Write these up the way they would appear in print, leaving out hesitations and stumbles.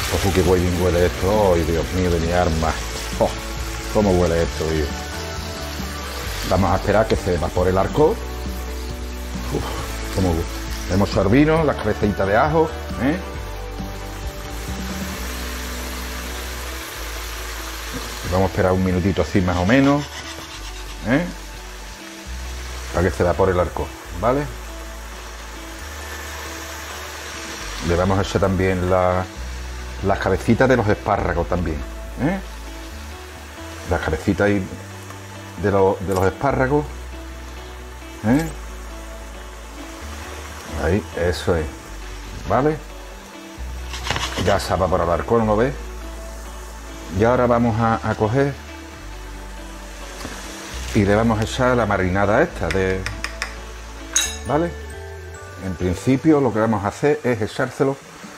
Ojo, qué bien huele esto. ¡Ay, Dios mío de mi arma! ¡Oh, cómo huele esto, tío! Vamos a esperar a que se evapore el arco. Uf, cómo gusta. Hemos hecho vino, las cabecitas de ajo, ¿eh? Vamos a esperar un minutito así más o menos, ¿eh? Para que se evapore el arco, ¿vale? Le vamos a echar también las cabecitas de los espárragos también, ¿eh? Las cabecitas ahí de los espárragos, ¿eh? Ahí, eso es, ¿vale? Ya se ha evaporado el arco, ¿no lo ves? Y ahora vamos a coger y le vamos a echar la marinada esta de... ¿Vale? En principio lo que vamos a hacer es echárselo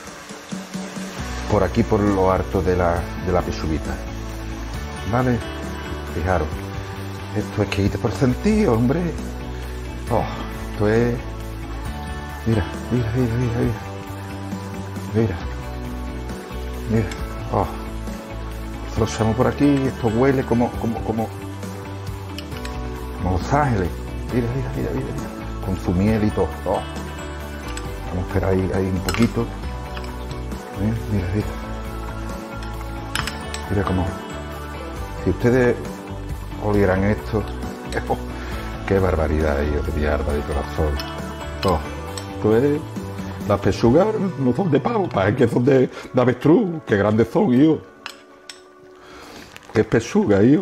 por aquí, por lo harto de la pechuguita. ¿Vale? Fijaros. Esto es que quite por sentido, hombre. Oh, esto es... Mira, mira, mira, mira, mira. Mira. Mira. Oh. Esto lo echamos por aquí. Esto huele como Los Ángeles. Mira, mira, mira, mira, mira. Con su miel y todo. Oh. Vamos a esperar ahí un poquito. Mira, mira. Mira cómo. Si ustedes olieran esto. Oh, qué barbaridad, hijo de mi arma de corazón. Oh. Esto es. Las pechugas no son de pavo, es que son de avestruz. Qué grandes son, hijo. Qué pechuga, hijo.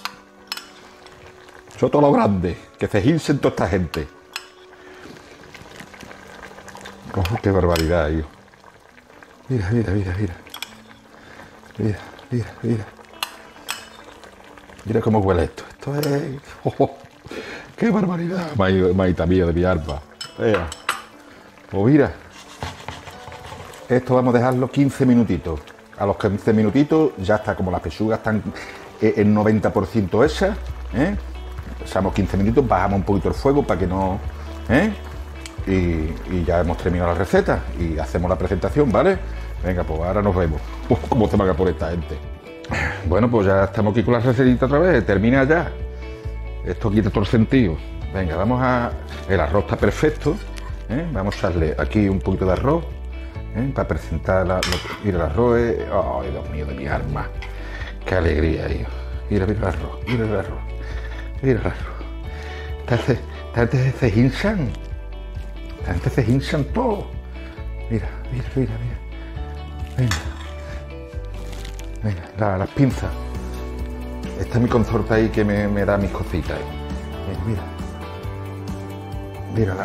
Son todo lo grande. Que se hincen toda esta gente. Oh, qué barbaridad, hijo. Mira, mira, mira, mira. Mira, mira, mira. Mira cómo huele esto. Esto es... Oh, ¡qué barbaridad! Maita mía de mi arma. Vea. Pues mira. Esto vamos a dejarlo 15 minutitos. A los 15 minutitos ya está, como las pechugas están en 90% hechas. Echamos 15 minutos, bajamos un poquito el fuego para que no... Y ya hemos terminado la receta y hacemos la presentación, ¿vale? Venga, pues ahora nos vemos. ¿Cómo se va por esta gente? Bueno, pues ya estamos aquí con la recetita otra vez. Termina ya. Esto quita todo el sentido. Venga, vamos a... El arroz está perfecto. Vamos a echarle aquí un poquito de arroz. Para presentar Mira, el arroz es... ¡Ay, Dios mío de mi alma! ¡Qué alegría, hijo! Mira, mira el arroz. Mira el arroz. Mira el arroz. Esta se hinchan. Antes se hinchan todo. Mira, mira, mira, mira. Venga. Venga, las pinzas. Esta es mi consorte ahí que me da mis cositas. Mira, mira. Mira